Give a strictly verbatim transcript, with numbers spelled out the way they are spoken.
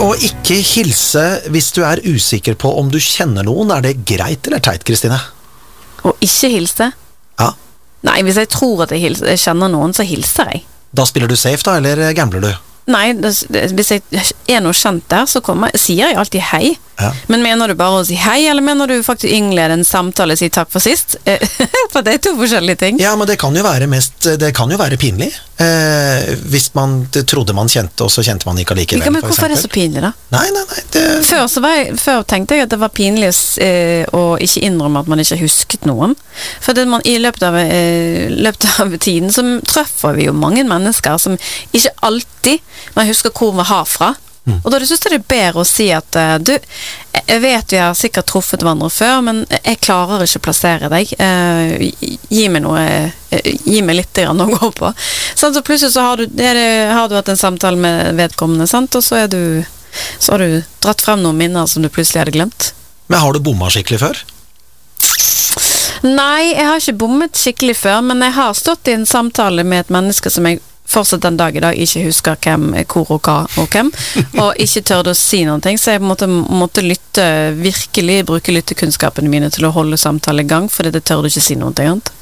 Og ikke hilse hvis du er usikker på om du kjenner noen. Er det greit eller teit, Kristine? Og ikke hilse? Ja. Nei, hvis jeg tror at jeg, hilser, jeg kjenner noen, så hilser jeg. Da spiller du safe da, eller gambler du? Nei, det, det, hvis jeg er noe kjent der, så kommer, sier jeg alltid hei. Ja. Men mener du bare å si hei, eller mener du faktisk innlede en samtale og si takk for sist? For det er to forskjellige ting. Ja, men det kan jo være mest, det kan jo være pinlig. Eh, hvis man trodde man kjente, og så kjente man ikke allikevel. Men hvorfor er det så pinlig da? Nei, nei, nei. Det... Før, så var jeg, før tenkte jeg at det var pinlig eh, å ikke innrømme at man ikke husket noen. For det man, i løpet av, eh, løpet av tiden så treffer vi jo mange mennesker som ikke alltid man husker hvor vi har fra. Mm. Og da synes jeg det er bedre å si at uh, du, jeg vet vi har sikkert truffet hverandre før, men jeg klarer ikke å plassere deg. Uh, gi meg noe, uh, gi meg litt grann å gå på. Sånn, så plutselig så har du, det, har du hatt en samtale med vedkommende, sant? Og så, er du, så har du dratt frem noen minner som du plutselig hadde glemt. Men har du bommet skikkelig før? Nei, jeg har ikke bommet skikkelig før, men jeg har stått i en samtale med et menneske som jeg fortsatt den dag i dag ikke husker hvem, hvor og hva og hvem, og ikke tørde å si noen ting, så jeg måtte, måtte lytte, virkelig bruke lyttekunnskapene mine til å holde samtale i gang, fordi det tørde ikke si noen ting annet.